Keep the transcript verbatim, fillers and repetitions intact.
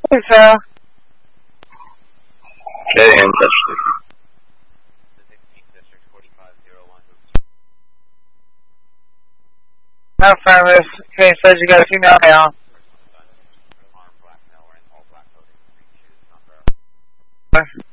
Hey, Sarah. Okay, ancestry. Affirmative. Okay, says you got a female male.